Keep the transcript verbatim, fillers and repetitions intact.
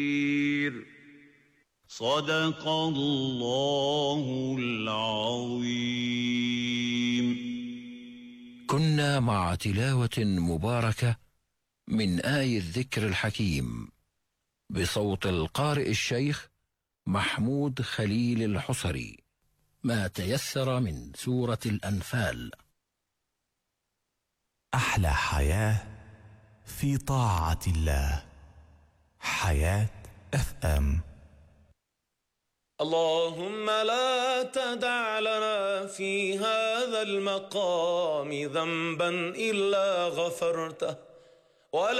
صدق الله العظيم. كنا مع تلاوة مباركة من آي الذكر الحكيم بصوت القارئ الشيخ محمود خليل الحصري، ما تيسر من سورة الأنفال. أحلى حياة في طاعة الله. حياة اف ام. اللهم لا تدع لنا في هذا المقام ذنبا إلا غفرته ولا